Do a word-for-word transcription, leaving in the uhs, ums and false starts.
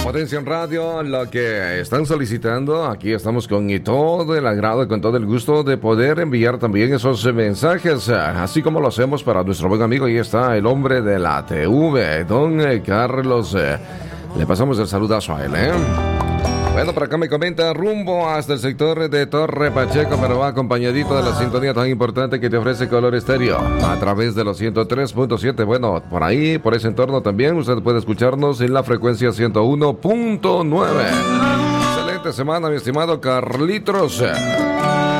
Potencia en Radio, lo que están solicitando, aquí estamos con todo el agrado y con todo el gusto de poder enviar también esos mensajes, así como lo hacemos para nuestro buen amigo. Ahí está el hombre de la T V, don Carlos. Le pasamos el saludazo a él, ¿eh? Bueno, por acá me comenta rumbo hasta el sector de Torre Pacheco, pero va acompañadito de la sintonía tan importante que te ofrece Color Estéreo a través de los ciento tres punto siete. Bueno, por ahí, por ese entorno también, usted puede escucharnos en la frecuencia ciento uno punto nueve. Excelente semana, mi estimado Carlitos.